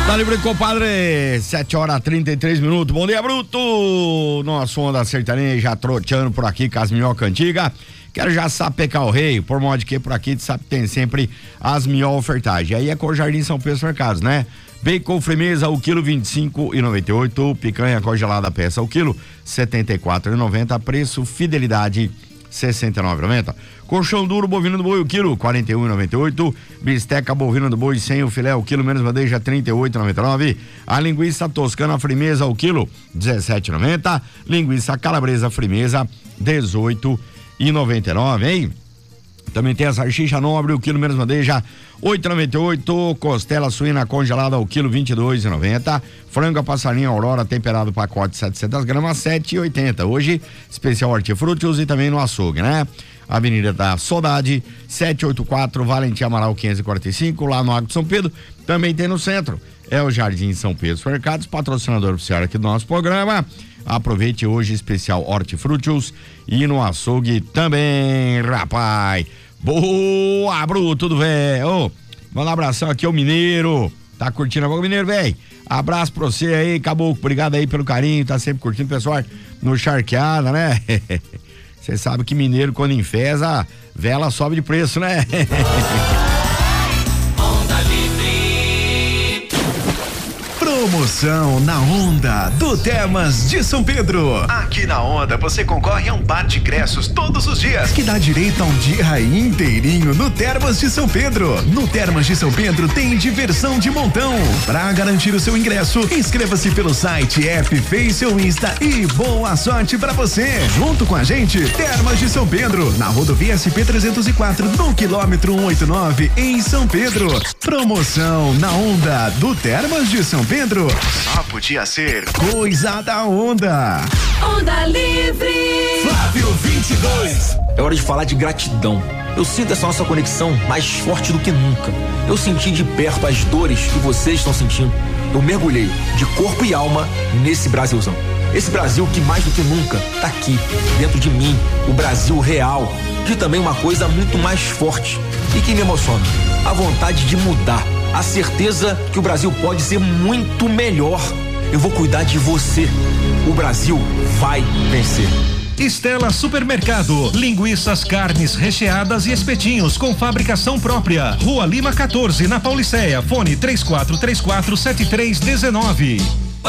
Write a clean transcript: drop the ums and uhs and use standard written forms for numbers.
Tá livre, compadre, 7h33. Bom dia, Bruto. Nosso Onda Sertaneja troteando por aqui com as minhocas antigas. Quero já sapecar o rei, por modo que por aqui sabe, tem sempre as minhocas ofertagens. Aí é com o Jardim São Pedro Mercados, né? Bacon firmeza, o quilo 25,98. Picanha congelada, peça, o quilo 74,90. Preço fidelidade 69,90. Colchão duro bovino do boi, o quilo 41,98. Bisteca bovina do boi sem o filé, o quilo menos bandeja 38,99. A linguiça toscana frimeza, o quilo 17,90. Linguiça calabresa frimeza 18,99, hein? Também tem a salsicha nobre, o quilo menos bandeja 8,98. Costela suína congelada, o quilo 22,90. Frango a passarinho Aurora temperado, pacote 700 gramas 7,80. Hoje especial hortifrutis e também no açougue, né? Avenida da Saudade 784, Valentim Amaral 545, lá no Arco de São Pedro. Também tem no centro, é o Jardim São Pedro Mercados, patrocinador oficial aqui do nosso programa. Aproveite hoje especial hortifrutis e no açougue também, rapaz. Boa, Bruto, tudo velho. Ô, manda um abração aqui ao Mineiro. Tá curtindo agora o Mineiro, velho? Abraço pra você aí, Caboclo. Obrigado aí pelo carinho, tá sempre curtindo, pessoal, no Charqueada, né? Você sabe que mineiro, quando enfesa, vela sobe de preço, né? Onda Livre. Promoção na Onda do Termas de São Pedro. Aqui na Onda você concorre a um par de ingressos todos os dias, que dá direito a um dia inteirinho no Termas de São Pedro. No Termas de São Pedro tem diversão de montão. Para garantir o seu ingresso, inscreva-se pelo site, app, Face ou Insta e boa sorte para você. Junto com a gente, Termas de São Pedro, na rodovia SP-304, no quilômetro 189, em São Pedro. Promoção na Onda do Termas de São Pedro. Só podia ser coisa da Onda. Onda Livre. Flávio 22. É hora de falar de gratidão. Eu sinto essa nossa conexão mais forte do que nunca. Eu senti de perto as dores que vocês estão sentindo. Eu mergulhei de corpo e alma nesse Brasilzão. Esse Brasil que mais do que nunca tá aqui, dentro de mim, o Brasil real. De também uma coisa muito mais forte e que me emociona: a vontade de mudar, a certeza que o Brasil pode ser muito melhor. Eu vou cuidar de você. O Brasil vai vencer. Estela Supermercado, linguiças, carnes recheadas e espetinhos com fabricação própria. Rua Lima 14, na Pauliceia. Fone 3434-7319.